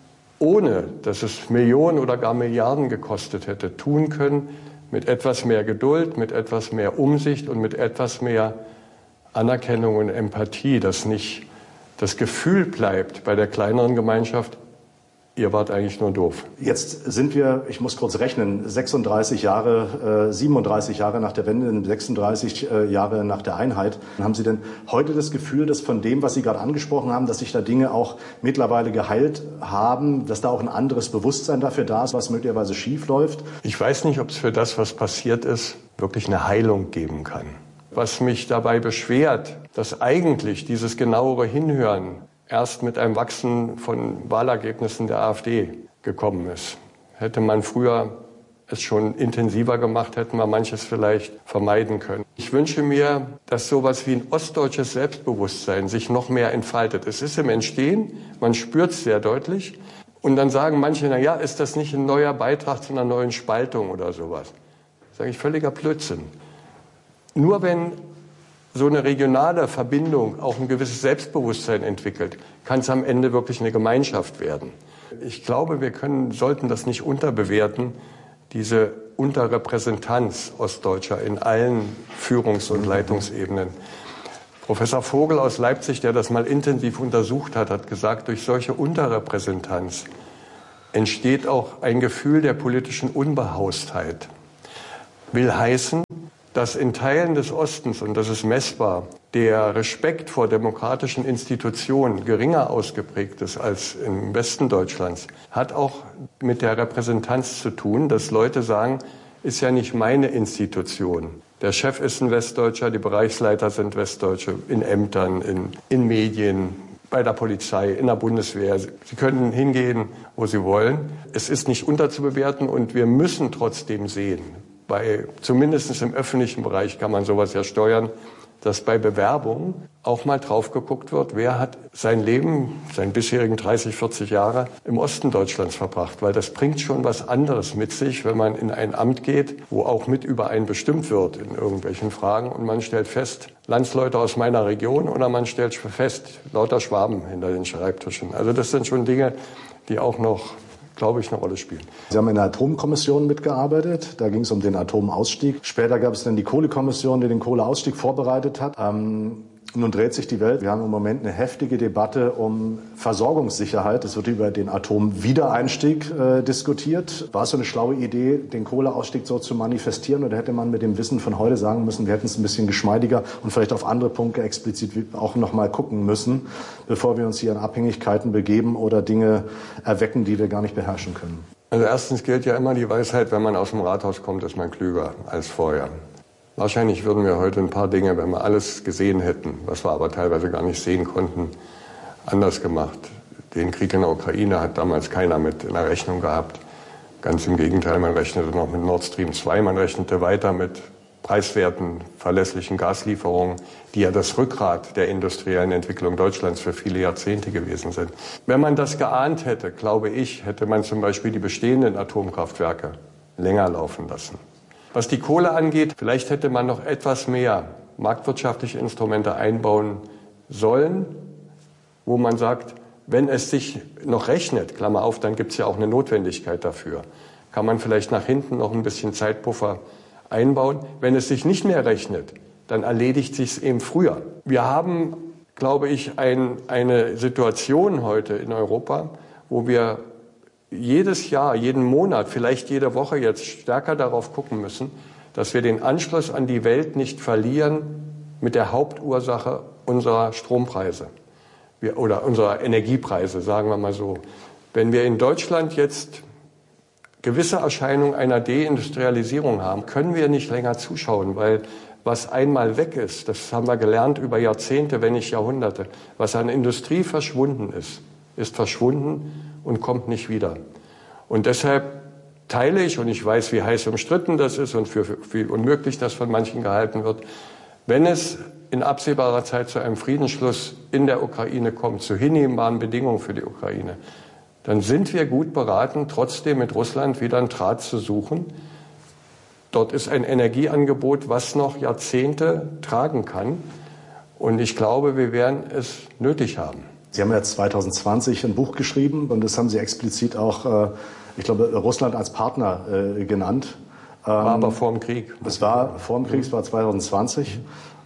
ohne dass es Millionen oder gar Milliarden gekostet hätte, tun können, mit etwas mehr Geduld, mit etwas mehr Umsicht und mit etwas mehr Anerkennung und Empathie, dass nicht das Gefühl bleibt bei der kleineren Gemeinschaft, ihr wart eigentlich nur doof. Jetzt sind wir, ich muss kurz rechnen, sechsunddreißig Jahre, äh, siebenunddreißig Jahre nach der Wende, sechsunddreißig äh, Jahre nach der Einheit. Haben Sie denn heute das Gefühl, dass von dem, was Sie gerade angesprochen haben, dass sich da Dinge auch mittlerweile geheilt haben, dass da auch ein anderes Bewusstsein dafür da ist, was möglicherweise schief läuft? Ich weiß nicht, ob es für das, was passiert ist, wirklich eine Heilung geben kann. Was mich dabei beschwert, dass eigentlich dieses genauere Hinhören erst mit einem Wachsen von Wahlergebnissen der AfD gekommen ist. Hätte man früher es schon intensiver gemacht, hätten wir manches vielleicht vermeiden können. Ich wünsche mir, dass sowas wie ein ostdeutsches Selbstbewusstsein sich noch mehr entfaltet. Es ist im Entstehen, man spürt es sehr deutlich. Und dann sagen manche, na ja, ist das nicht ein neuer Beitrag zu einer neuen Spaltung oder sowas? Das sage ich, völliger Blödsinn. Nur wenn so eine regionale Verbindung auch ein gewisses Selbstbewusstsein entwickelt, kann es am Ende wirklich eine Gemeinschaft werden. Ich glaube, wir können, sollten das nicht unterbewerten, diese Unterrepräsentanz Ostdeutscher in allen Führungs- und Leitungsebenen. Professor Vogel aus Leipzig, der das mal intensiv untersucht hat, hat gesagt, durch solche Unterrepräsentanz entsteht auch ein Gefühl der politischen Unbehaustheit. Will heißen, dass in Teilen des Ostens, und das ist messbar, der Respekt vor demokratischen Institutionen geringer ausgeprägt ist als im Westen Deutschlands, hat auch mit der Repräsentanz zu tun, dass Leute sagen, ist ja nicht meine Institution. Der Chef ist ein Westdeutscher, die Bereichsleiter sind Westdeutsche, in Ämtern, in, in Medien, bei der Polizei, in der Bundeswehr. Sie können hingehen, wo Sie wollen. Es ist nicht unterzubewerten und wir müssen trotzdem sehen, bei, zumindest im öffentlichen Bereich kann man sowas ja steuern, dass bei Bewerbungen auch mal drauf geguckt wird, wer hat sein Leben, seinen bisherigen dreißig, vierzig Jahre im Osten Deutschlands verbracht. Weil das bringt schon was anderes mit sich, wenn man in ein Amt geht, wo auch mit über einen bestimmt wird in irgendwelchen Fragen. Und man stellt fest, Landsleute aus meiner Region, oder man stellt fest, lauter Schwaben hinter den Schreibtischen. Also das sind schon Dinge, die auch noch, glaube ich, eine Rolle spielen. Sie haben in der Atomkommission mitgearbeitet. Da ging es um den Atomausstieg. Später gab es dann die Kohlekommission, die den Kohleausstieg vorbereitet hat. Ähm, nun dreht sich die Welt. Wir haben im Moment eine heftige Debatte um Versorgungssicherheit. Es wird über den Atomwiedereinstieg äh, diskutiert. War es so eine schlaue Idee, den Kohleausstieg so zu manifestieren? Oder hätte man mit dem Wissen von heute sagen müssen, wir hätten es ein bisschen geschmeidiger und vielleicht auf andere Punkte explizit auch noch mal gucken müssen, bevor wir uns hier in Abhängigkeiten begeben oder Dinge erwecken, die wir gar nicht beherrschen können? Also erstens gilt ja immer die Weisheit, wenn man aus dem Rathaus kommt, ist man klüger als vorher. Wahrscheinlich würden wir heute ein paar Dinge, wenn wir alles gesehen hätten, was wir aber teilweise gar nicht sehen konnten, anders gemacht. Den Krieg in der Ukraine hat damals keiner mit in der Rechnung gehabt. Ganz im Gegenteil, man rechnete noch mit Nord Stream zwei, man rechnete weiter mit preiswerten, verlässlichen Gaslieferungen, die ja das Rückgrat der industriellen Entwicklung Deutschlands für viele Jahrzehnte gewesen sind. Wenn man das geahnt hätte, glaube ich, hätte man zum Beispiel die bestehenden Atomkraftwerke länger laufen lassen. Was die Kohle angeht, vielleicht hätte man noch etwas mehr marktwirtschaftliche Instrumente einbauen sollen, wo man sagt, wenn es sich noch rechnet, Klammer auf, dann gibt es ja auch eine Notwendigkeit dafür, kann man vielleicht nach hinten noch ein bisschen Zeitpuffer einbauen. Wenn es sich nicht mehr rechnet, dann erledigt sich es eben früher. Wir haben, glaube ich, ein, eine Situation heute in Europa, wo wir jedes Jahr, jeden Monat, vielleicht jede Woche jetzt stärker darauf gucken müssen, dass wir den Anschluss an die Welt nicht verlieren mit der Hauptursache unserer Strompreise wir, oder unserer Energiepreise, sagen wir mal so. Wenn wir in Deutschland jetzt gewisse Erscheinungen einer Deindustrialisierung haben, können wir nicht länger zuschauen, weil was einmal weg ist, das haben wir gelernt über Jahrzehnte, wenn nicht Jahrhunderte, was an Industrie verschwunden ist, ist verschwunden und kommt nicht wieder. Und deshalb teile ich, und ich weiß, wie heiß umstritten das ist und für, für, für unmöglich das von manchen gehalten wird, wenn es in absehbarer Zeit zu einem Friedensschluss in der Ukraine kommt, zu hinnehmbaren Bedingungen für die Ukraine, dann sind wir gut beraten, trotzdem mit Russland wieder einen Draht zu suchen. Dort ist ein Energieangebot, was noch Jahrzehnte tragen kann. Und ich glaube, wir werden es nötig haben. Sie haben ja zwanzig zwanzig ein Buch geschrieben und das haben Sie explizit auch, ich glaube, Russland als Partner genannt. War aber vor dem Krieg. Es war vor dem Krieg, es war zwanzig zwanzig,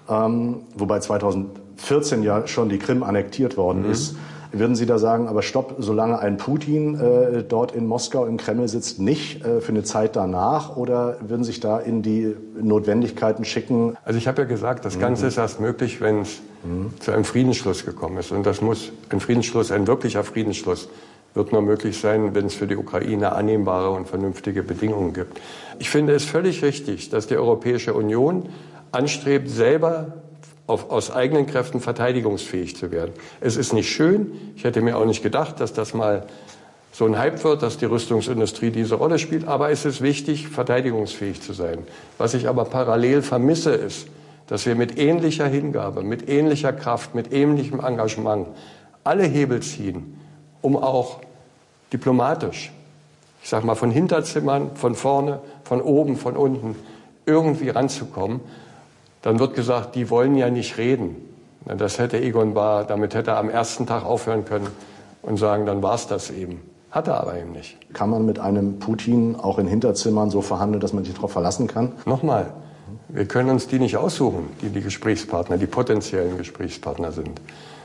wobei zwanzig vierzehn ja schon die Krim annektiert worden mhm. ist. Würden Sie da sagen, aber stopp, solange ein Putin äh, dort in Moskau im Kreml sitzt, nicht äh, für eine Zeit danach? Oder würden sich da in die Notwendigkeiten schicken? Also ich habe ja gesagt, das Ganze mhm. ist erst möglich, wenn es mhm. zu einem Friedensschluss gekommen ist. Und das muss ein Friedensschluss, ein wirklicher Friedensschluss, wird nur möglich sein, wenn es für die Ukraine annehmbare und vernünftige Bedingungen gibt. Ich finde es völlig richtig, dass die Europäische Union anstrebt, selber auf, aus eigenen Kräften verteidigungsfähig zu werden. Es ist nicht schön. Ich hätte mir auch nicht gedacht, dass das mal so ein Hype wird, dass die Rüstungsindustrie diese Rolle spielt. Aber es ist wichtig, verteidigungsfähig zu sein. Was ich aber parallel vermisse, ist, dass wir mit ähnlicher Hingabe, mit ähnlicher Kraft, mit ähnlichem Engagement alle Hebel ziehen, um auch diplomatisch, ich sage mal von Hinterzimmern, von vorne, von oben, von unten, irgendwie ranzukommen. Dann wird gesagt, die wollen ja nicht reden. Das hätte Egon Bahr, damit hätte er am ersten Tag aufhören können und sagen, dann war es das eben. Hat er aber eben nicht. Kann man mit einem Putin auch in Hinterzimmern so verhandeln, dass man sich darauf verlassen kann? Nochmal, wir können uns die nicht aussuchen, die die Gesprächspartner, die potenziellen Gesprächspartner sind.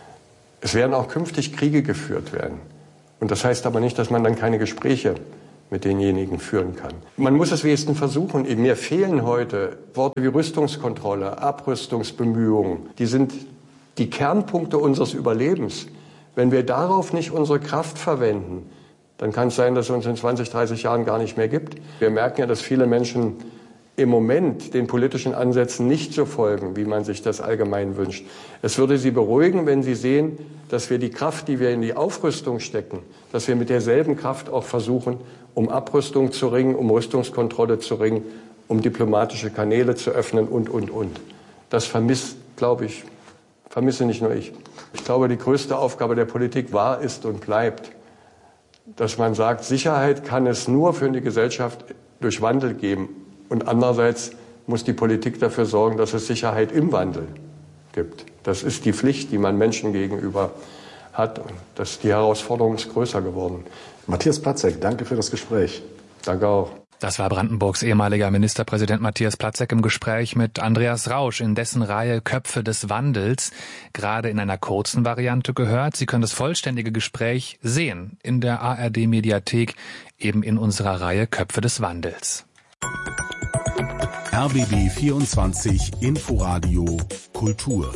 Es werden auch künftig Kriege geführt werden. Und das heißt aber nicht, dass man dann keine Gespräche mit denjenigen führen kann. Man muss es wenigstens versuchen. Mir fehlen heute Worte wie Rüstungskontrolle, Abrüstungsbemühungen. Die sind die Kernpunkte unseres Überlebens. Wenn wir darauf nicht unsere Kraft verwenden, dann kann es sein, dass es uns in zwanzig, dreißig Jahren gar nicht mehr gibt. Wir merken ja, dass viele Menschen im Moment den politischen Ansätzen nicht so folgen, wie man sich das allgemein wünscht. Es würde Sie beruhigen, wenn Sie sehen, dass wir die Kraft, die wir in die Aufrüstung stecken, dass wir mit derselben Kraft auch versuchen, um Abrüstung zu ringen, um Rüstungskontrolle zu ringen, um diplomatische Kanäle zu öffnen und, und, und. Das vermisst, glaube ich, vermisse nicht nur ich. Ich glaube, die größte Aufgabe der Politik war, ist und bleibt, dass man sagt, Sicherheit kann es nur für eine Gesellschaft durch Wandel geben. Und andererseits muss die Politik dafür sorgen, dass es Sicherheit im Wandel gibt. Das ist die Pflicht, die man Menschen gegenüber hat. Und das, die Herausforderung ist größer geworden. Matthias Platzek, danke für das Gespräch. Danke auch. Das war Brandenburgs ehemaliger Ministerpräsident Matthias Platzek im Gespräch mit Andreas Rausch, in dessen Reihe Köpfe des Wandels gerade in einer kurzen Variante gehört. Sie können das vollständige Gespräch sehen in der A R D-Mediathek, eben in unserer Reihe Köpfe des Wandels. R B B vierundzwanzig Inforadio Kultur.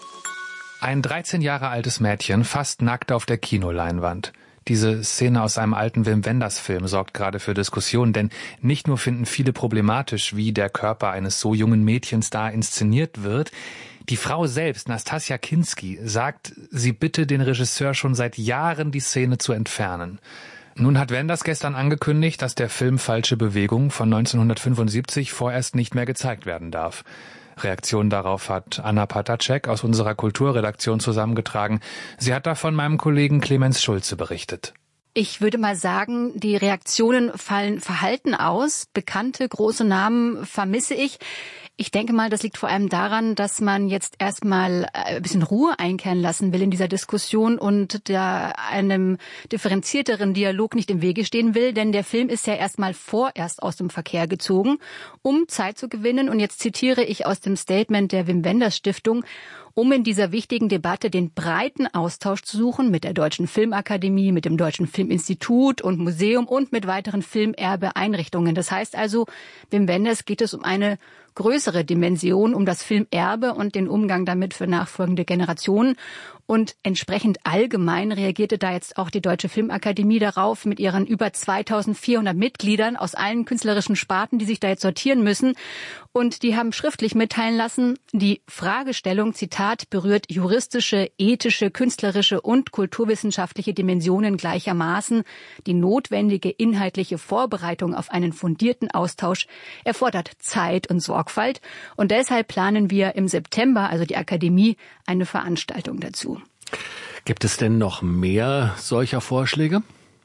Ein dreizehn Jahre altes Mädchen fast nackt auf der Kinoleinwand. Diese Szene aus einem alten Wim-Wenders-Film sorgt gerade für Diskussionen, denn nicht nur finden viele problematisch, wie der Körper eines so jungen Mädchens da inszeniert wird. Die Frau selbst, Nastassja Kinski, sagt, sie bitte den Regisseur schon seit Jahren, die Szene zu entfernen. Nun hat Wenders gestern angekündigt, dass der Film Falsche Bewegung von neunzehnhundertfünfundsiebzig vorerst nicht mehr gezeigt werden darf. Reaktion darauf hat Anna Patacek aus unserer Kulturredaktion zusammengetragen. Sie hat davon meinem Kollegen Clemens Schulze berichtet. Ich würde mal sagen, die Reaktionen fallen verhalten aus. Bekannte große Namen vermisse ich. Ich denke mal, das liegt vor allem daran, dass man jetzt erstmal ein bisschen Ruhe einkehren lassen will in dieser Diskussion und da einem differenzierteren Dialog nicht im Wege stehen will. Denn der Film ist ja erstmal vorerst aus dem Verkehr gezogen, um Zeit zu gewinnen. Und jetzt zitiere ich aus dem Statement der Wim-Wenders-Stiftung: um in dieser wichtigen Debatte den breiten Austausch zu suchen mit der Deutschen Filmakademie, mit dem Deutschen Filminstitut und Museum und mit weiteren Filmerbe-Einrichtungen. Das heißt also, Wim Wenders geht es um eine größere Dimension, um das Filmerbe und den Umgang damit für nachfolgende Generationen. Und entsprechend allgemein reagierte da jetzt auch die Deutsche Filmakademie darauf mit ihren über zweitausendvierhundert Mitgliedern aus allen künstlerischen Sparten, die sich da jetzt sortieren müssen. Und die haben schriftlich mitteilen lassen, die Fragestellung, Zitat, berührt juristische, ethische, künstlerische und kulturwissenschaftliche Dimensionen gleichermaßen. Die notwendige inhaltliche Vorbereitung auf einen fundierten Austausch erfordert Zeit und Sorgfalt. Und deshalb planen wir im September, also die Akademie, eine Veranstaltung dazu. Gibt es denn noch mehr solcher Vorschläge?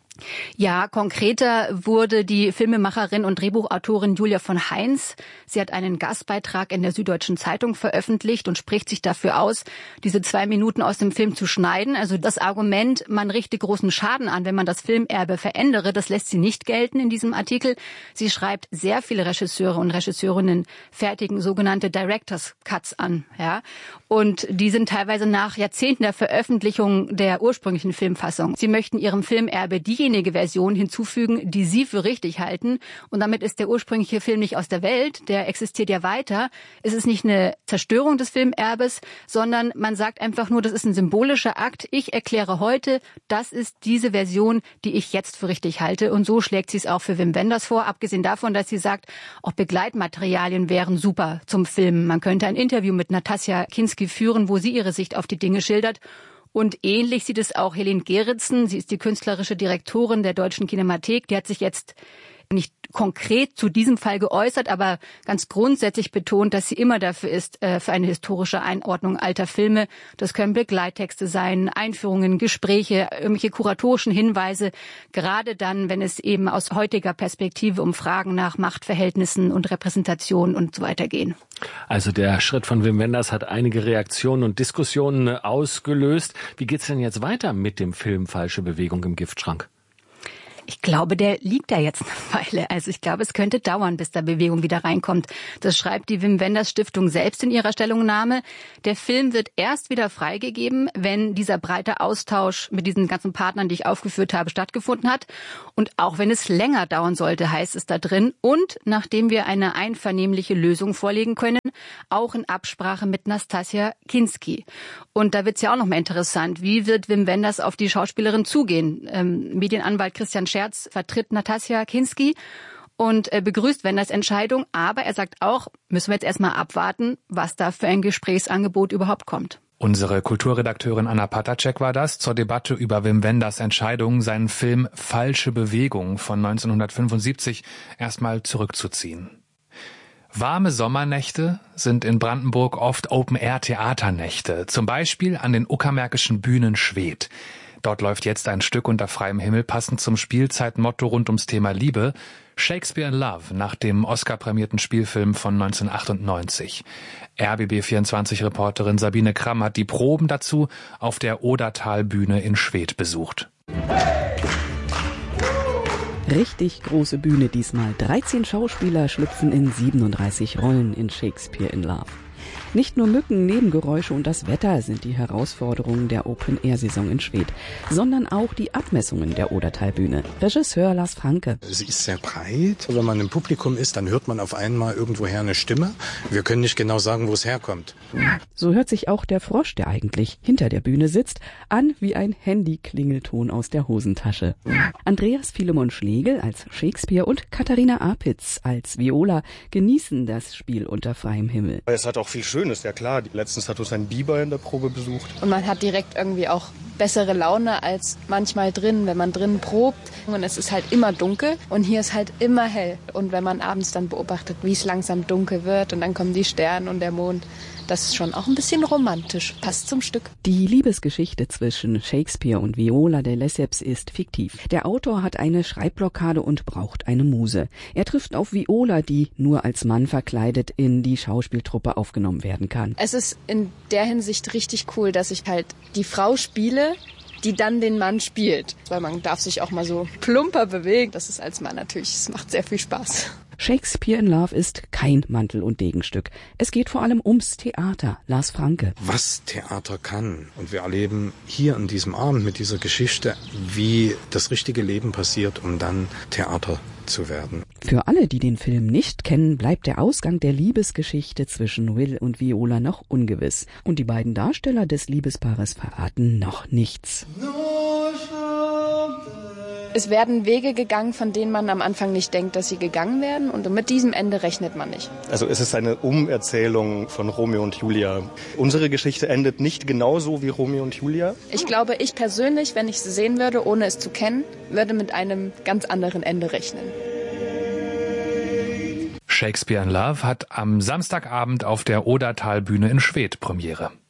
Ja, konkreter wurde die Filmemacherin und Drehbuchautorin Julia von Heinz. Sie hat einen Gastbeitrag in der Süddeutschen Zeitung veröffentlicht und spricht sich dafür aus, diese zwei Minuten aus dem Film zu schneiden. Also das Argument, man richte großen Schaden an, wenn man das Filmerbe verändere, das lässt sie nicht gelten in diesem Artikel. Sie schreibt, sehr viele Regisseure und Regisseurinnen fertigen sogenannte Director's Cuts an, ja. Und die sind teilweise nach Jahrzehnten der Veröffentlichung der ursprünglichen Filmfassung. Sie möchten ihrem Filmerbe die diejenige Version hinzufügen, die sie für richtig halten. Und damit ist der ursprüngliche Film nicht aus der Welt, der existiert ja weiter. Es ist nicht eine Zerstörung des Filmerbes, sondern man sagt einfach nur, das ist ein symbolischer Akt. Ich erkläre heute, das ist diese Version, die ich jetzt für richtig halte. Und so schlägt sie es auch für Wim Wenders vor, abgesehen davon, dass sie sagt, auch Begleitmaterialien wären super zum Filmen. Man könnte ein Interview mit Natasja Kinski führen, wo sie ihre Sicht auf die Dinge schildert. Und ähnlich sieht es auch Helene Gerritsen. Sie ist die künstlerische Direktorin der Deutschen Kinemathek. Die hat sich jetzt nicht konkret zu diesem Fall geäußert, aber ganz grundsätzlich betont, dass sie immer dafür ist, äh, für eine historische Einordnung alter Filme. Das können Begleittexte sein, Einführungen, Gespräche, irgendwelche kuratorischen Hinweise, gerade dann, wenn es eben aus heutiger Perspektive um Fragen nach Machtverhältnissen und Repräsentation und so weiter gehen. Also der Schritt von Wim Wenders hat einige Reaktionen und Diskussionen ausgelöst. Wie geht's denn jetzt weiter mit dem Film Falsche Bewegung im Giftschrank? Ich glaube, der liegt da jetzt eine Weile. Also ich glaube, es könnte dauern, bis da Bewegung wieder reinkommt. Das schreibt die Wim Wenders Stiftung selbst in ihrer Stellungnahme. Der Film wird erst wieder freigegeben, wenn dieser breite Austausch mit diesen ganzen Partnern, die ich aufgeführt habe, stattgefunden hat. Und auch wenn es länger dauern sollte, heißt es da drin. Und nachdem wir eine einvernehmliche Lösung vorlegen können, auch in Absprache mit Natasja Kinski. Und da wird es ja auch noch mal interessant. Wie wird Wim Wenders auf die Schauspielerin zugehen? Ähm, Medienanwalt Christian Scherz vertritt Natasja Kinski und äh, begrüßt Wenders Entscheidung. Aber er sagt auch, müssen wir jetzt erstmal abwarten, was da für ein Gesprächsangebot überhaupt kommt. Unsere Kulturredakteurin Anna Patacek war das zur Debatte über Wim Wenders Entscheidung, seinen Film Falsche Bewegung von neunzehnhundertfünfundsiebzig erstmal zurückzuziehen. Warme Sommernächte sind in Brandenburg oft Open-Air-Theaternächte, zum Beispiel an den uckermärkischen Bühnen Schwedt. Dort läuft jetzt ein Stück unter freiem Himmel, passend zum Spielzeitmotto rund ums Thema Liebe, Shakespeare in Love, nach dem Oscar-prämierten Spielfilm von neunzehnhundertachtundneunzig. R B B vierundzwanzig-Reporterin Sabine Kramm hat die Proben dazu auf der Odertalbühne in Schwedt besucht. Richtig große Bühne diesmal. dreizehn Schauspieler schlüpfen in siebenunddreißig Rollen in Shakespeare in Love. Nicht nur Mücken, Nebengeräusche und das Wetter sind die Herausforderungen der Open-Air-Saison in Schwedt, sondern auch die Abmessungen der Odertalbühne. Regisseur Lars Franke. Sie ist sehr breit. Wenn man im Publikum ist, dann hört man auf einmal irgendwoher eine Stimme. Wir können nicht genau sagen, wo es herkommt. So hört sich auch der Frosch, der eigentlich hinter der Bühne sitzt, an wie ein Handy-Klingelton aus der Hosentasche. Andreas Philemon Schlegel als Shakespeare und Katharina Apitz als Viola genießen das Spiel unter freiem Himmel. Es hat auch viel Schönes, ja klar. Letztens hat uns ein Biber in der Probe besucht. Und man hat direkt irgendwie auch bessere Laune als manchmal drin, wenn man drin probt. Und es ist halt immer dunkel und hier ist halt immer hell. Und wenn man abends dann beobachtet, wie es langsam dunkel wird und dann kommen die Sterne und der Mond, das ist schon auch ein bisschen romantisch, passt zum Stück. Die Liebesgeschichte zwischen Shakespeare und Viola de Lesseps ist fiktiv. Der Autor hat eine Schreibblockade und braucht eine Muse. Er trifft auf Viola, die nur als Mann verkleidet in die Schauspieltruppe aufgenommen werden kann. Es ist in der Hinsicht richtig cool, dass ich halt die Frau spiele, die dann den Mann spielt. Weil man darf sich auch mal so plumper bewegen. Das ist als Mann natürlich, es macht sehr viel Spaß. Shakespeare in Love ist kein Mantel- und Degenstück. Es geht vor allem ums Theater. Lars Franke. Was Theater kann. Und wir erleben hier an diesem Abend mit dieser Geschichte, wie das richtige Leben passiert, um dann Theater zu werden. Für alle, die den Film nicht kennen, bleibt der Ausgang der Liebesgeschichte zwischen Will und Viola noch ungewiss. Und die beiden Darsteller des Liebespaares verraten noch nichts. Es werden Wege gegangen, von denen man am Anfang nicht denkt, dass sie gegangen werden. Und mit diesem Ende rechnet man nicht. Also es ist eine Umerzählung von Romeo und Julia. Unsere Geschichte endet nicht genauso wie Romeo und Julia. Ich glaube, ich persönlich, wenn ich sie sehen würde, ohne es zu kennen, würde mit einem ganz anderen Ende rechnen. Shakespeare in Love hat am Samstagabend auf der Odertalbühne in Schwedt Premiere.